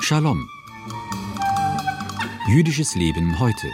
Shalom. Jüdisches Leben heute.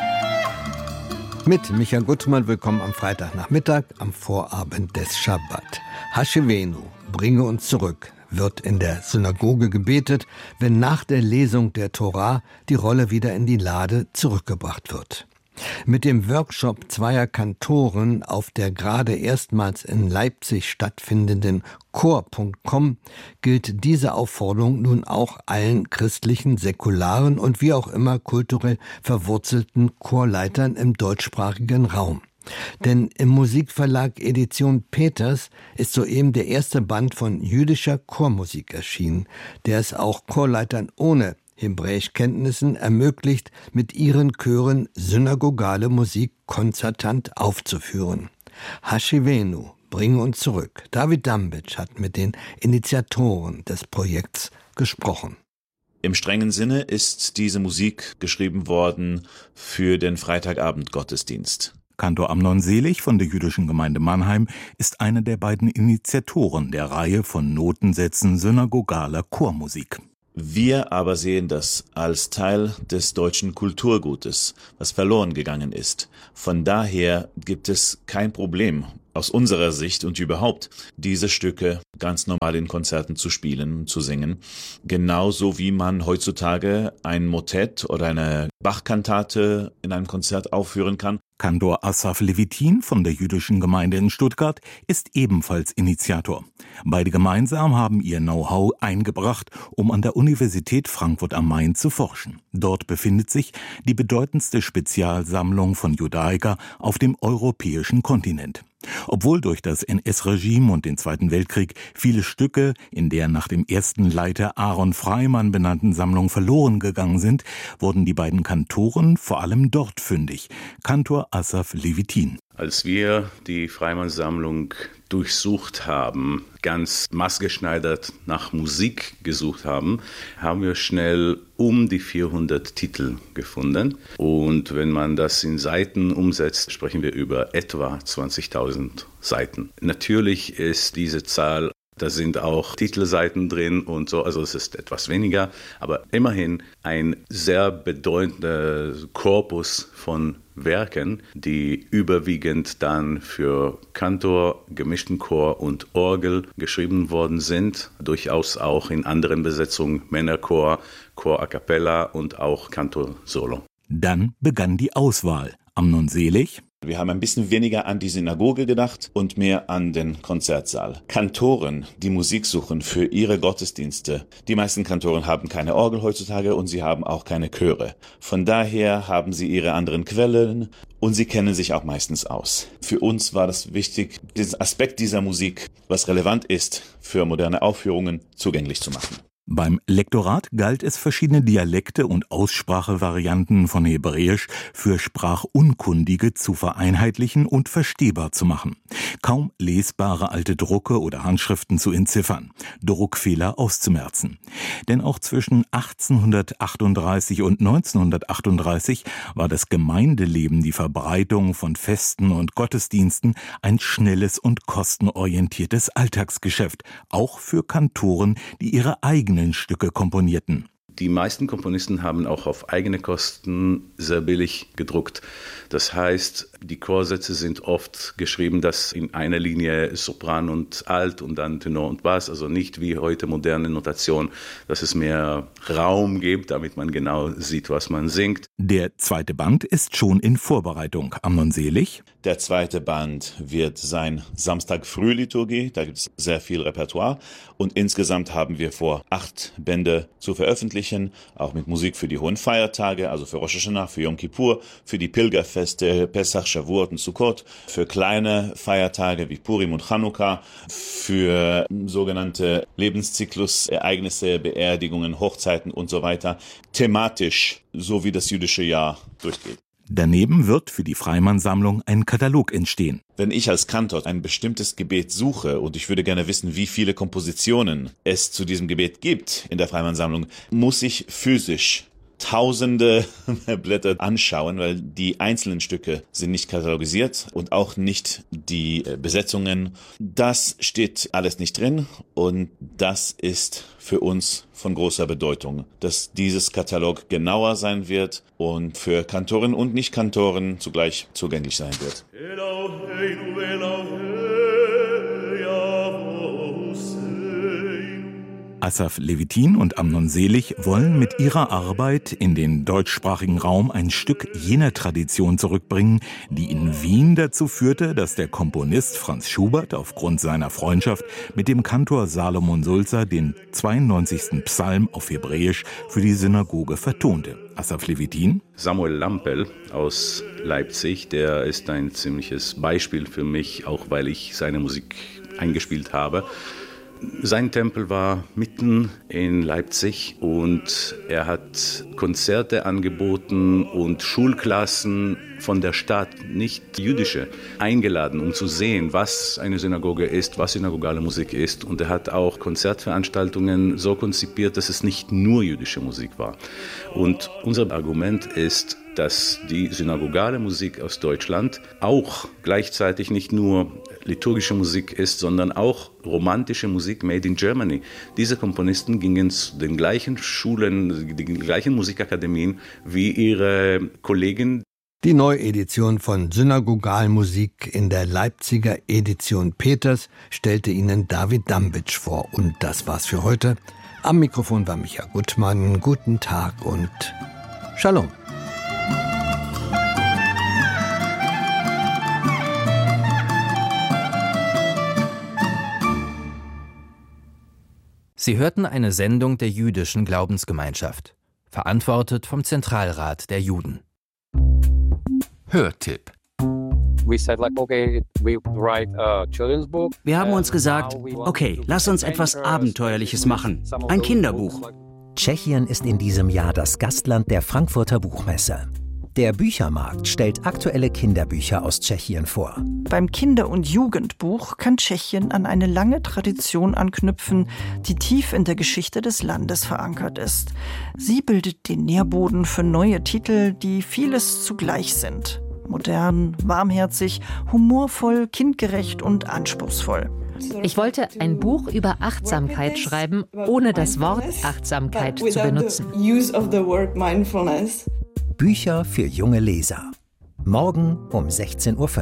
Mit Michael Gutmann, willkommen am Freitagnachmittag, am Vorabend des Schabbat. Hashivenu, bringe uns zurück, wird in der Synagoge gebetet, wenn nach der Lesung der Tora die Rolle wieder in die Lade zurückgebracht wird. Mit dem Workshop zweier Kantoren auf der gerade erstmals in Leipzig stattfindenden Chor.com gilt diese Aufforderung nun auch allen christlichen, säkularen und wie auch immer kulturell verwurzelten Chorleitern im deutschsprachigen Raum. Denn im Musikverlag Edition Peters ist soeben der erste Band von jüdischer Chormusik erschienen, der es auch Chorleitern ohne Hebräischkenntnissen ermöglicht, mit ihren Chören synagogale Musik konzertant aufzuführen. Hashivenu, bringe uns zurück. David Dambitsch hat mit den Initiatoren des Projekts gesprochen. Im strengen Sinne ist diese Musik geschrieben worden für den Freitagabend-Gottesdienst. Kantor Amnon Selig von der Jüdischen Gemeinde Mannheim ist einer der beiden Initiatoren der Reihe von Notensätzen synagogaler Chormusik. Wir aber sehen das als Teil des deutschen Kulturgutes, was verloren gegangen ist. Von daher gibt es kein Problem aus unserer Sicht und überhaupt, diese Stücke ganz normal in Konzerten zu spielen, zu singen. Genauso wie man heutzutage ein Motett oder eine Bachkantate in einem Konzert aufführen kann. Kantor Asaf Levitin von der Jüdischen Gemeinde in Stuttgart ist ebenfalls Initiator. Beide gemeinsam haben ihr Know-how eingebracht, um an der Universität Frankfurt am Main zu forschen. Dort befindet sich die bedeutendste Spezialsammlung von Judaica auf dem europäischen Kontinent. Obwohl durch das NS-Regime und den Zweiten Weltkrieg viele Stücke in der nach dem ersten Leiter Aaron Freimann benannten Sammlung verloren gegangen sind, wurden die beiden Kantoren vor allem dort fündig. Kantor Asaf Levitin. Als wir die Freimann-Sammlung durchsucht haben, ganz maßgeschneidert nach Musik gesucht haben, haben wir schnell um die 400 Titel gefunden. Und wenn man das in Seiten umsetzt, sprechen wir über etwa 20.000 Seiten. Natürlich ist diese Zahl, da sind auch Titelseiten drin und so, also es ist etwas weniger, aber immerhin ein sehr bedeutender Korpus von Werken, die überwiegend dann für Kantor, gemischten Chor und Orgel geschrieben worden sind, durchaus auch in anderen Besetzungen Männerchor, Chor a cappella und auch Kantor solo. Dann begann die Auswahl. Amnon Selig. Wir haben ein bisschen weniger an die Synagoge gedacht und mehr an den Konzertsaal. Kantoren, die Musik suchen für ihre Gottesdienste. Die meisten Kantoren haben keine Orgel heutzutage und sie haben auch keine Chöre. Von daher haben sie ihre anderen Quellen und sie kennen sich auch meistens aus. Für uns war das wichtig, diesen Aspekt dieser Musik, was relevant ist für moderne Aufführungen, zugänglich zu machen. Beim Lektorat galt es, verschiedene Dialekte und Aussprachevarianten von Hebräisch für Sprachunkundige zu vereinheitlichen und verstehbar zu machen. Kaum lesbare alte Drucke oder Handschriften zu entziffern, Druckfehler auszumerzen. Denn auch zwischen 1838 und 1938 war das Gemeindeleben, die Verbreitung von Festen und Gottesdiensten, ein schnelles und kostenorientiertes Alltagsgeschäft, auch für Kantoren, die ihre eigenen Stücke komponierten. Die meisten Komponisten haben auch auf eigene Kosten sehr billig gedruckt. Das heißt, die Chorsätze sind oft geschrieben, dass in einer Linie Sopran und Alt und dann Tenor und Bass, also nicht wie heute moderne Notation, dass es mehr Raum gibt, damit man genau sieht, was man singt. Der zweite Band ist schon in Vorbereitung. Amnon Selig. Der zweite Band wird sein Samstag-Früh-Liturgie, da gibt es sehr viel Repertoire und insgesamt haben wir vor 8 Bände zu veröffentlichen, auch mit Musik für die hohen Feiertage, also für Rosh Hashanah, für Yom Kippur, für die Pilgerfeste, Pesach, Shavuot und Sukkot, für kleine Feiertage wie Purim und Chanukka, für sogenannte Lebenszyklusereignisse, Beerdigungen, Hochzeiten und so weiter, thematisch, so wie das jüdische Jahr durchgeht. Daneben wird für die Freimann-Sammlung ein Katalog entstehen. Wenn ich als Kantor ein bestimmtes Gebet suche und ich würde gerne wissen, wie viele Kompositionen es zu diesem Gebet gibt in der Freimann-Sammlung, muss ich physisch tausende Blätter anschauen, weil die einzelnen Stücke sind nicht katalogisiert und auch nicht die Besetzungen. Das steht alles nicht drin und das ist für uns von großer Bedeutung, dass dieses Katalog genauer sein wird und für Kantoren und Nicht-Kantoren zugleich zugänglich sein wird. Asaf Levitin und Amnon Selig wollen mit ihrer Arbeit in den deutschsprachigen Raum ein Stück jener Tradition zurückbringen, die in Wien dazu führte, dass der Komponist Franz Schubert aufgrund seiner Freundschaft mit dem Kantor Salomon Sulzer den 92. Psalm auf Hebräisch für die Synagoge vertonte. Asaf Levitin. Samuel Lampel aus Leipzig, der ist ein ziemliches Beispiel für mich, auch weil ich seine Musik eingespielt habe. Sein Tempel war mitten in Leipzig und er hat Konzerte angeboten und Schulklassen von der Stadt, nicht jüdische, eingeladen, um zu sehen, was eine Synagoge ist, was synagogale Musik ist. Und er hat auch Konzertveranstaltungen so konzipiert, dass es nicht nur jüdische Musik war. Und unser Argument ist, dass die synagogale Musik aus Deutschland auch gleichzeitig nicht nur liturgische Musik ist, sondern auch romantische Musik made in Germany. Diese Komponisten gingen zu den gleichen Schulen, den gleichen Musikakademien wie ihre Kollegen. Die Neuedition von Synagogalmusik in der Leipziger Edition Peters stellte Ihnen David Dambitsch vor. Und das war's für heute. Am Mikrofon war Micha Gutmann. Guten Tag und Shalom. Sie hörten eine Sendung der Jüdischen Glaubensgemeinschaft, verantwortet vom Zentralrat der Juden. Hörtipp. Wir haben uns gesagt, okay, lass uns etwas Abenteuerliches machen. Ein Kinderbuch. Tschechien ist in diesem Jahr das Gastland der Frankfurter Buchmesse. Der Büchermarkt stellt aktuelle Kinderbücher aus Tschechien vor. Beim Kinder- und Jugendbuch kann Tschechien an eine lange Tradition anknüpfen, die tief in der Geschichte des Landes verankert ist. Sie bildet den Nährboden für neue Titel, die vieles zugleich sind. Modern, warmherzig, humorvoll, kindgerecht und anspruchsvoll. Ich wollte ein Buch über Achtsamkeit schreiben, ohne das Wort Achtsamkeit zu benutzen. Bücher für junge Leser. Morgen um 16:05 Uhr.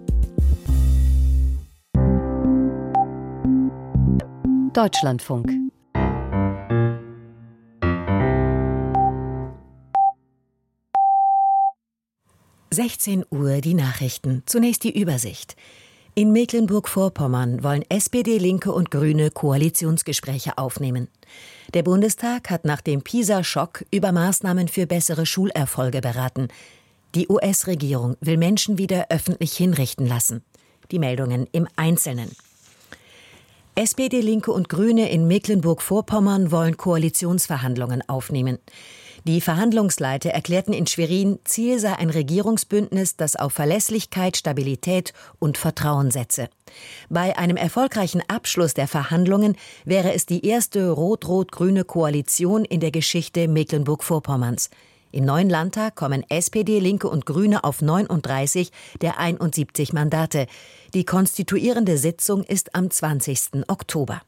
Deutschlandfunk. Uhr die Nachrichten. Zunächst die Übersicht. In Mecklenburg-Vorpommern wollen SPD, Linke und Grüne Koalitionsgespräche aufnehmen. Der Bundestag hat nach dem PISA-Schock über Maßnahmen für bessere Schulerfolge beraten. Die US-Regierung will Menschen wieder öffentlich hinrichten lassen. Die Meldungen im Einzelnen. SPD, Linke und Grüne in Mecklenburg-Vorpommern wollen Koalitionsverhandlungen aufnehmen. Die Verhandlungsleiter erklärten in Schwerin, Ziel sei ein Regierungsbündnis, das auf Verlässlichkeit, Stabilität und Vertrauen setze. Bei einem erfolgreichen Abschluss der Verhandlungen wäre es die erste rot-rot-grüne Koalition in der Geschichte Mecklenburg-Vorpommerns. Im neuen Landtag kommen SPD, Linke und Grüne auf 39 der 71 Mandate. Die konstituierende Sitzung ist am 20. Oktober.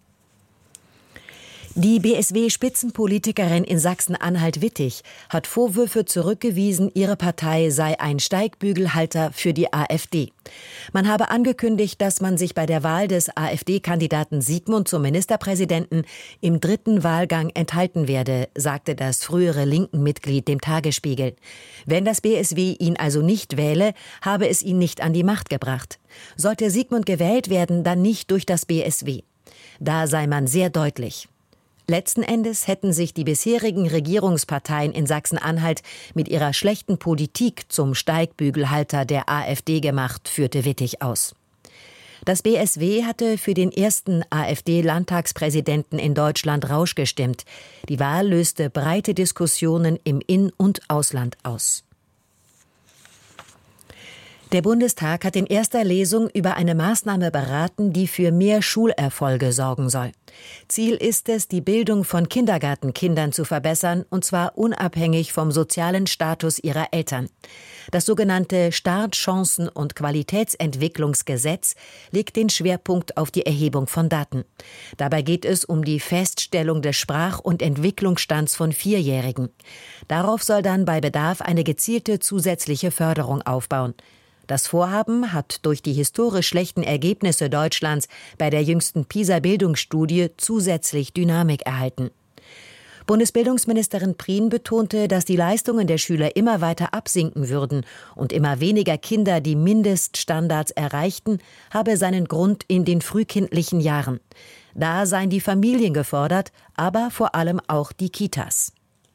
Die BSW-Spitzenpolitikerin in Sachsen-Anhalt-Wittig hat Vorwürfe zurückgewiesen, ihre Partei sei ein Steigbügelhalter für die AfD. Man habe angekündigt, dass man sich bei der Wahl des AfD-Kandidaten Sigmund zum Ministerpräsidenten im 3. Wahlgang enthalten werde, sagte das frühere Linken-Mitglied dem Tagesspiegel. Wenn das BSW ihn also nicht wähle, habe es ihn nicht an die Macht gebracht. Sollte Sigmund gewählt werden, dann nicht durch das BSW. Da sei man sehr deutlich. Letzten Endes hätten sich die bisherigen Regierungsparteien in Sachsen-Anhalt mit ihrer schlechten Politik zum Steigbügelhalter der AfD gemacht, führte Wittig aus. Das BSW hatte für den ersten AfD-Landtagspräsidenten in Deutschland Rausch gestimmt. Die Wahl löste breite Diskussionen im In- und Ausland aus. Der Bundestag hat in erster Lesung über eine Maßnahme beraten, die für mehr Schulerfolge sorgen soll. Ziel ist es, die Bildung von Kindergartenkindern zu verbessern, und zwar unabhängig vom sozialen Status ihrer Eltern. Das sogenannte Startchancen- und Qualitätsentwicklungsgesetz legt den Schwerpunkt auf die Erhebung von Daten. Dabei geht es um die Feststellung des Sprach- und Entwicklungsstands von Vierjährigen. Darauf soll dann bei Bedarf eine gezielte zusätzliche Förderung aufbauen. Das Vorhaben hat durch die historisch schlechten Ergebnisse Deutschlands bei der jüngsten PISA-Bildungsstudie zusätzlich Dynamik erhalten. Bundesbildungsministerin Prien betonte, dass die Leistungen der Schüler immer weiter absinken würden und immer weniger Kinder die Mindeststandards erreichten, habe seinen Grund in den frühkindlichen Jahren. Da seien die Familien gefordert, aber vor allem auch die Kitas.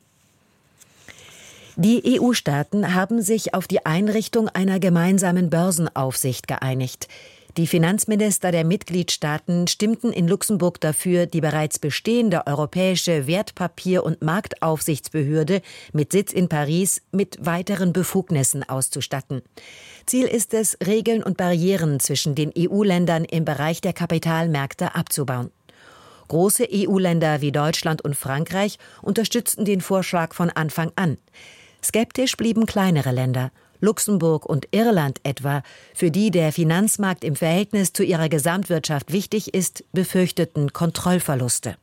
Die EU-Staaten haben sich auf die Einrichtung einer gemeinsamen Börsenaufsicht geeinigt. Die Finanzminister der Mitgliedstaaten stimmten in Luxemburg dafür, die bereits bestehende europäische Wertpapier- und Marktaufsichtsbehörde mit Sitz in Paris mit weiteren Befugnissen auszustatten. Ziel ist es, Regeln und Barrieren zwischen den EU-Ländern im Bereich der Kapitalmärkte abzubauen. Große EU-Länder wie Deutschland und Frankreich unterstützten den Vorschlag von Anfang an. Skeptisch blieben kleinere Länder, Luxemburg und Irland etwa, für die der Finanzmarkt im Verhältnis zu ihrer Gesamtwirtschaft wichtig ist, befürchteten Kontrollverluste.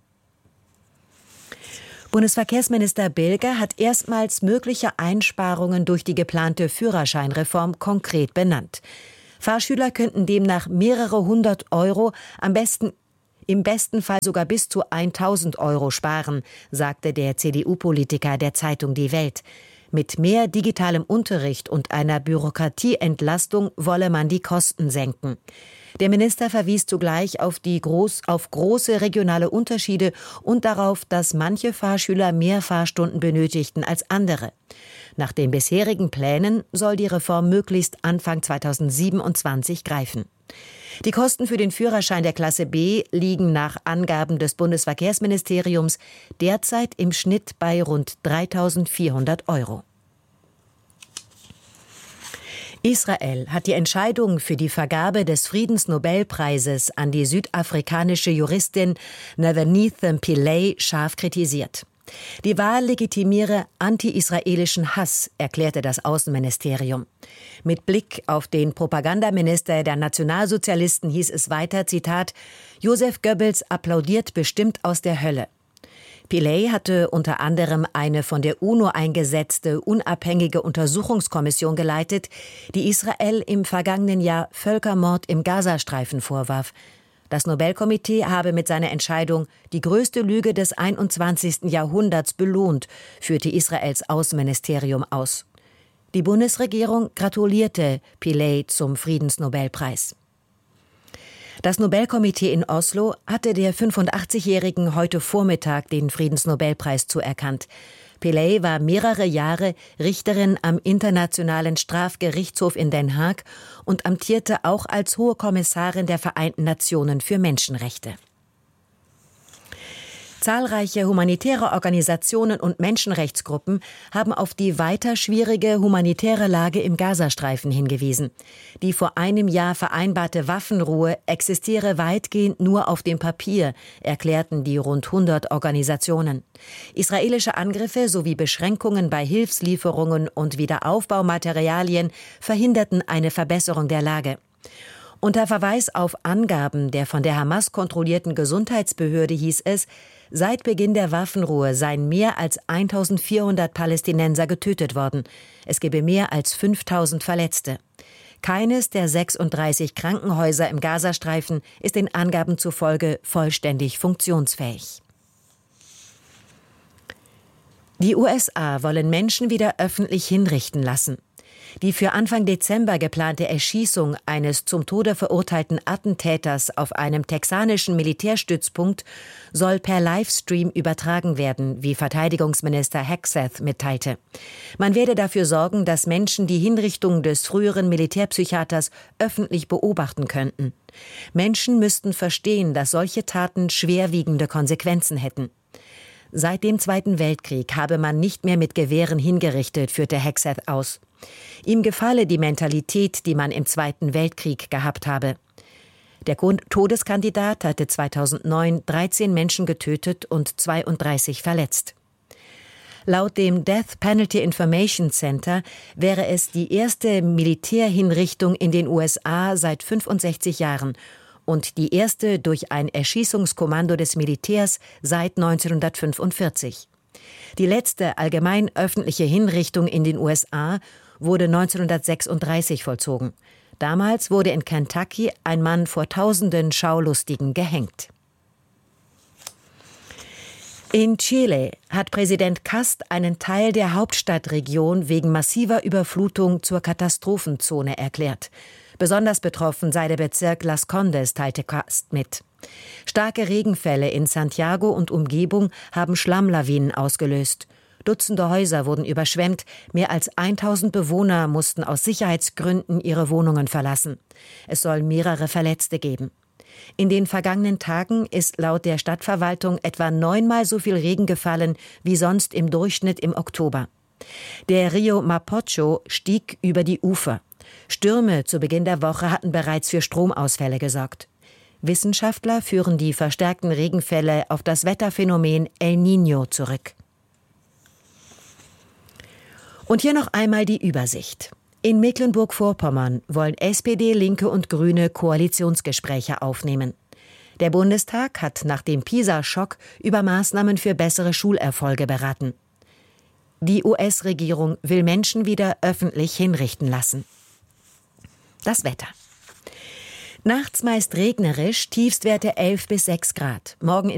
Bundesverkehrsminister Bilger hat erstmals mögliche Einsparungen durch die geplante Führerscheinreform konkret benannt. Fahrschüler könnten demnach mehrere hundert Euro, im besten Fall sogar bis zu 1.000 Euro sparen, sagte der CDU-Politiker der Zeitung Die Welt. Mit mehr digitalem Unterricht und einer Bürokratieentlastung wolle man die Kosten senken. Der Minister verwies zugleich auf große regionale Unterschiede und darauf, dass manche Fahrschüler mehr Fahrstunden benötigten als andere. Nach den bisherigen Plänen soll die Reform möglichst Anfang 2027 greifen. Die Kosten für den Führerschein der Klasse B liegen nach Angaben des Bundesverkehrsministeriums derzeit im Schnitt bei rund 3.400 Euro. Israel hat die Entscheidung für die Vergabe des Friedensnobelpreises an die südafrikanische Juristin Navanetha Pillay scharf kritisiert. Die Wahl legitimiere anti-israelischen Hass, erklärte das Außenministerium. Mit Blick auf den Propagandaminister der Nationalsozialisten hieß es weiter, Zitat, Joseph Goebbels applaudiert bestimmt aus der Hölle. Pillay hatte unter anderem eine von der UNO eingesetzte unabhängige Untersuchungskommission geleitet, die Israel im vergangenen Jahr Völkermord im Gazastreifen vorwarf. Das Nobelkomitee habe mit seiner Entscheidung die größte Lüge des 21. Jahrhunderts belohnt, führte Israels Außenministerium aus. Die Bundesregierung gratulierte Pillay zum Friedensnobelpreis. Das Nobelkomitee in Oslo hatte der 85-Jährigen heute Vormittag den Friedensnobelpreis zuerkannt. Pillay war mehrere Jahre Richterin am Internationalen Strafgerichtshof in Den Haag und amtierte auch als Hohe Kommissarin der Vereinten Nationen für Menschenrechte. Zahlreiche humanitäre Organisationen und Menschenrechtsgruppen haben auf die weiter schwierige humanitäre Lage im Gazastreifen hingewiesen. Die vor einem Jahr vereinbarte Waffenruhe existiere weitgehend nur auf dem Papier, erklärten die rund 100 Organisationen. Israelische Angriffe sowie Beschränkungen bei Hilfslieferungen und Wiederaufbaumaterialien verhinderten eine Verbesserung der Lage. Unter Verweis auf Angaben der von der Hamas kontrollierten Gesundheitsbehörde hieß es, seit Beginn der Waffenruhe seien mehr als 1.400 Palästinenser getötet worden. Es gebe mehr als 5.000 Verletzte. Keines der 36 Krankenhäuser im Gazastreifen ist den Angaben zufolge vollständig funktionsfähig. Die USA wollen Menschen wieder öffentlich hinrichten lassen. Die für Anfang Dezember geplante Erschießung eines zum Tode verurteilten Attentäters auf einem texanischen Militärstützpunkt soll per Livestream übertragen werden, wie Verteidigungsminister Hegseth mitteilte. Man werde dafür sorgen, dass Menschen die Hinrichtung des früheren Militärpsychiaters öffentlich beobachten könnten. Menschen müssten verstehen, dass solche Taten schwerwiegende Konsequenzen hätten. Seit dem Zweiten Weltkrieg habe man nicht mehr mit Gewehren hingerichtet, führte Hegseth aus. Ihm gefalle die Mentalität, die man im Zweiten Weltkrieg gehabt habe. Der Todeskandidat hatte 2009 13 Menschen getötet und 32 verletzt. Laut dem Death Penalty Information Center wäre es die erste Militärhinrichtung in den USA seit 65 Jahren und die erste durch ein Erschießungskommando des Militärs seit 1945. Die letzte allgemein öffentliche Hinrichtung in den USA wurde 1936 vollzogen. Damals wurde in Kentucky ein Mann vor tausenden Schaulustigen gehängt. In Chile hat Präsident Kast einen Teil der Hauptstadtregion wegen massiver Überflutung zur Katastrophenzone erklärt. Besonders betroffen sei der Bezirk Las Condes, teilte Kast mit. Starke Regenfälle in Santiago und Umgebung haben Schlammlawinen ausgelöst. Dutzende Häuser wurden überschwemmt, mehr als 1000 Bewohner mussten aus Sicherheitsgründen ihre Wohnungen verlassen. Es soll mehrere Verletzte geben. In den vergangenen Tagen ist laut der Stadtverwaltung etwa 9-mal so viel Regen gefallen wie sonst im Durchschnitt im Oktober. Der Rio Mapocho stieg über die Ufer. Stürme zu Beginn der Woche hatten bereits für Stromausfälle gesorgt. Wissenschaftler führen die verstärkten Regenfälle auf das Wetterphänomen El Niño zurück. Und hier noch einmal die Übersicht. In Mecklenburg-Vorpommern wollen SPD, Linke und Grüne Koalitionsgespräche aufnehmen. Der Bundestag hat nach dem PISA-Schock über Maßnahmen für bessere Schulerfolge beraten. Die US-Regierung will Menschen wieder öffentlich hinrichten lassen. Das Wetter. Nachts meist regnerisch, Tiefstwerte 11 bis 6 Grad. Morgen